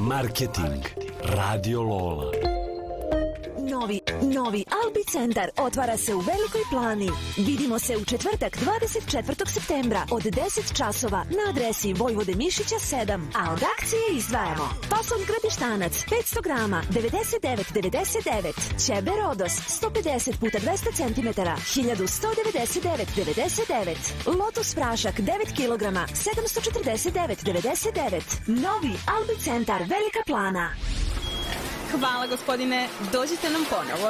Marketing Radio Lola. Novi Albi centar otvara se u Velikoj Plani. Vidimo se u četvrtak 24. septembra od 10 časova na adresi Vojvode Mišića 7. A od akcije izdvajamo pasulj gradištanac 500 grama 99,99, ćebe Rodos 150 x 200 cm 1199,99, Lotus prašak 9 kg 749,99. Novi Albi centar Velika Plana. Hvala, gospodine. Dođite nam ponovo.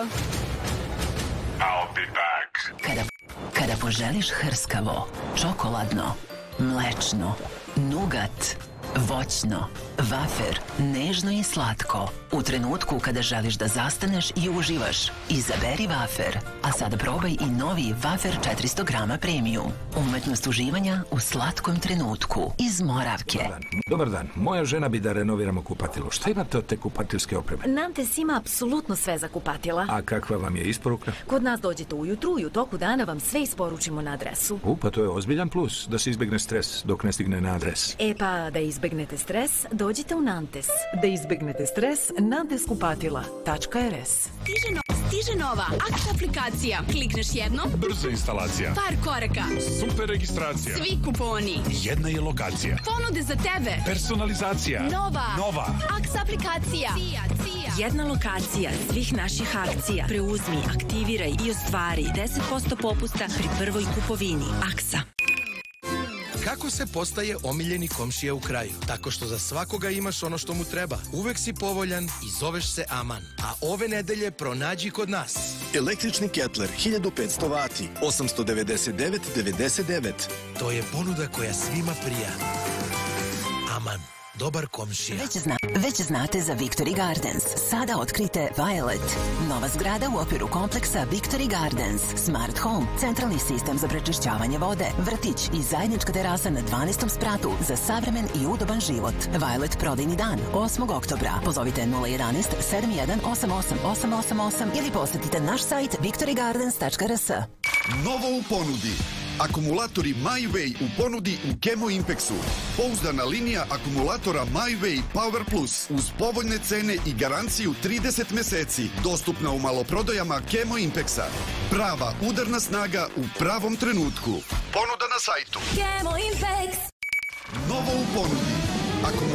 I'll be back. Kada poželiš hrskavo, čokoladno, mlečno, nugat, voćno, vafer, nežno i slatko, u trenutku kada želiš da zastaneš i uživaš, izaberi vafer. A sada probaj i novi vafer 400 grama premium. Umetnost uživanja u slatkom trenutku iz Moravke. Dobar dan. Moja žena bi da renoviramo kupatilo. Šta imate od te kupatilske opreme? Nantes ima apsolutno sve za kupatila. A kakva vam je isporuka? Kod nas dođete ujutru i u toku dana vam sve isporučimo na adresu. Pa to je ozbiljan plus, da se izbegne stres dok ne stigne na adres. Pa da izbegnete stres, dođite u Nantes. Da izbegnete stres, nanteskupatila.rs. Stiže nova Aksa aplikacija. Klikneš jednom, Brza instalacija. par koraka, Super registracija. svi kuponi, Jedna je lokacija. ponude za tebe. Personalizacija. Nova. Aksa aplikacija. Cija. Jedna lokacija svih naših akcija. Preuzmi, aktiviraj i ostvari 10% popusta pri prvoj kupovini. Aksa. Kako se postaje omiljeni komšija u kraju? Tako što za svakoga imaš ono što mu treba. Uvek si povoljan i zoveš se Aman. A ove nedelje pronađi kod nas. Električni ketler 1500 vati, 899,99. To je ponuda koja svima prija. Aman. Dobar komšija. Već znate za Victory Gardens. Sada otkrite Violet. Nova zgrada u okviru kompleksa Victory Gardens. Smart Home, centralni sistem za prečišćavanje vode, vrtić i zajednička terasa na 12. spratu za savremen i udoban život. Violet prodajni dan 8. oktobra. Pozovite 011 7188 888 ili posetite naš sajt victorygardens.rs. Novo u ponudi. Akumulatori MyWay u ponudi u Chemo Impexu. Pouzdana linija akumulatora MyWay Power Plus uz povoljne cene i garanciju 30 meseci. Dostupna u maloprodajama Chemo Impexa. Prava udarna snaga u pravom trenutku. Ponuda na sajtu. Chemo Impex. Novo u ponudi.